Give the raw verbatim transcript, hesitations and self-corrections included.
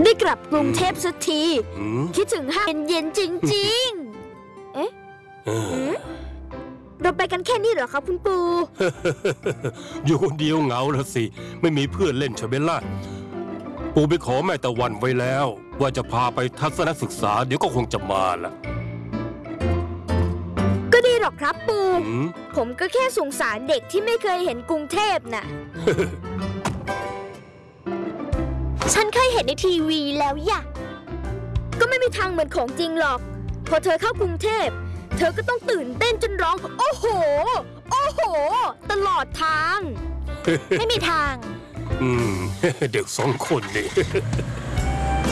ได้กลับกรุงเทพสักทีคิดถึงห้างเย็นๆจริงๆเอ๊ะเราไปกันแค่นี้เหรอครับคุณปูอยู่คนเดียวเหงาละสิไม่มีเพื่อนเล่นใช่ไหมล่ะปูไปขอแม่ตะวันไว้แล้วว่าจะพาไปทัศนศึกษาเดี๋ยวก็คงจะมาละก็ดีหรอกครับปูผมก็แค่สงสารเด็กที่ไม่เคยเห็นกรุงเทพน่ะ ฉันเคยเห็นในทีวีแล้วย่ะก็ไม่มีทางเหมือนของจริงหรอกพอเธอเข้ากรุงเทพเธอก็ต้องตื่นเต้นจนร้องโอ้โหโอ้โหตลอดทาง ไม่มีทางอืมเด็กสองคนนี่